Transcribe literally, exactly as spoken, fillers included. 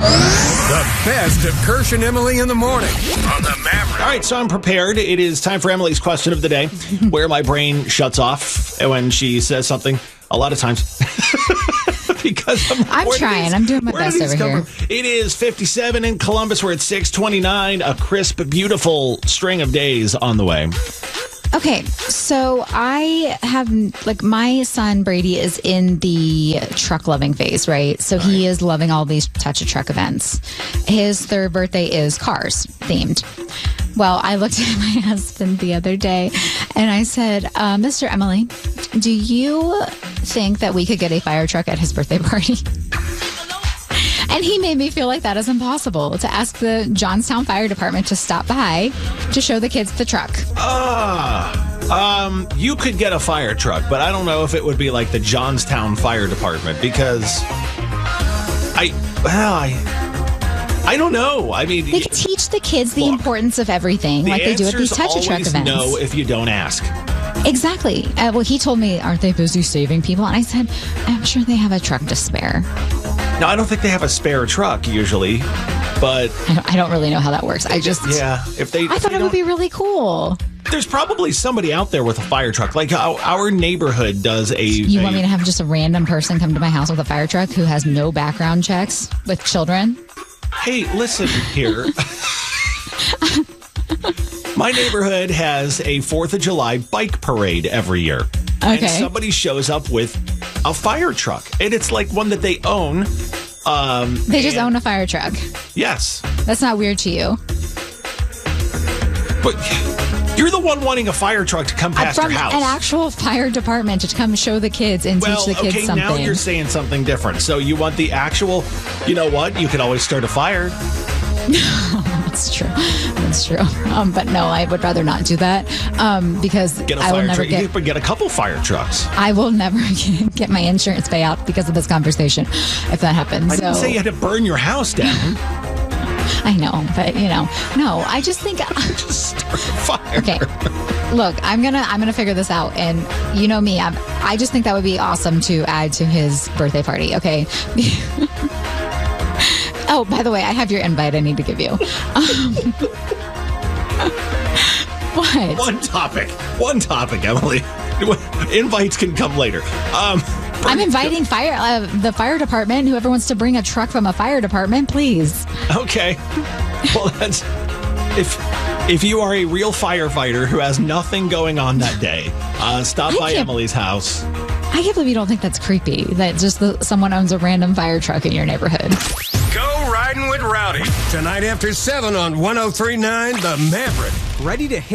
The best of Kirsch and Emily in the morning on the Maverick. All right, so I'm prepared. It is time for Emily's question of the day, where my brain shuts off when she says something a lot of times. because I'm, I'm trying. These, I'm doing my best over here. From? It is fifty-seven in Columbus. We're at six twenty-nine. A crisp, beautiful string of days on the way. Okay, so I have, like, my son Brady is in the truck loving phase, right? So right. He is loving all these touch a truck events. His third birthday is cars themed. Well, I looked at my husband the other day and I said, uh, Mister Emily, do you think that we could get a fire truck at his birthday party? And he made me feel like that is impossible, to ask the Johnstown Fire Department to stop by to show the kids the truck. Ah, um, you could get a fire truck, but I don't know if it would be like the Johnstown Fire Department because I, well, I, I don't know. I mean, they could teach the kids the look, importance of everything, the like they do at these touch a truck events. No, if you don't ask. Exactly. Uh, well, he told me, aren't they busy saving people? And I said, I'm sure they have a truck to spare. No, I don't think they have a spare truck usually, but I don't, I don't really know how that works. I just yeah. If they, I if thought they it would be really cool. There's probably somebody out there with a fire truck. Like our, our neighborhood does a. You a, want me to have just a random person come to my house with a fire truck who has no background checks with children? Hey, listen here. My neighborhood has a Fourth of July bike parade every year. Okay. And somebody shows up with a fire truck. And it's like one that they own. Um, they just own a fire truck. Yes. That's not weird to you. But you're the one wanting a fire truck to come past From your house. An actual fire department to come show the kids and well, teach the kids okay, something. Now you're saying something different. So you want the actual, you know what? You could always start a fire. That's true. That's true. Um, but no, I would rather not do that um, because get a I will fire never truck. get. You could get a couple fire trucks. I will never get, get my insurance payout because of this conversation if that happens. I didn't so. say you had to burn your house down. I know, but you know, no. I just think just start a fire. Okay. Look, I'm gonna I'm gonna figure this out, and you know me, I'm, I just think that would be awesome to add to his birthday party. Okay. Oh, by the way, I have your invite I need to give you. Um, what? One topic. One topic, Emily. Invites can come later. Um, I'm inviting fire uh, the fire department. Whoever wants to bring a truck from a fire department, please. Okay. Well, that's if if you are a real firefighter who has nothing going on that day, uh, stop I by Emily's house. I can't believe you don't think that's creepy. That just the, someone owns a random fire truck in your neighborhood. Go riding with Rowdy tonight after seven on one oh three point nine The Maverick. Ready to hit